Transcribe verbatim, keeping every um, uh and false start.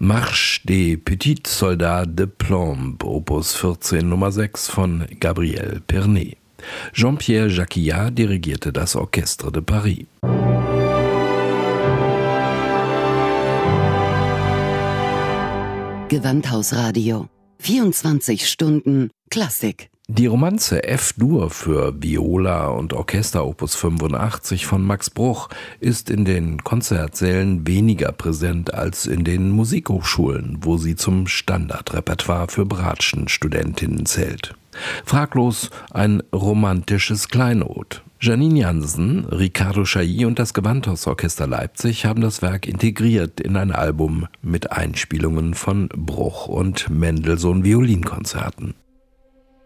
Marche des Petits Soldats de Plomb, Opus vierzehn Nummer sechs von Gabriel Pernet. Jean-Pierre Jacquillard dirigierte das Orchestre de Paris. Gewandhausradio. vierundzwanzig Stunden Klassik. Die Romanze F-Dur für Viola und Orchester Opus fünfundachtzig von Max Bruch ist in den Konzertsälen weniger präsent als in den Musikhochschulen, wo sie zum Standardrepertoire für Bratschen-Studentinnen zählt. Fraglos ein romantisches Kleinod. Janine Jansen, Ricardo Chailly und das Gewandhausorchester Leipzig haben das Werk integriert in ein Album mit Einspielungen von Bruch und Mendelssohn Violinkonzerten.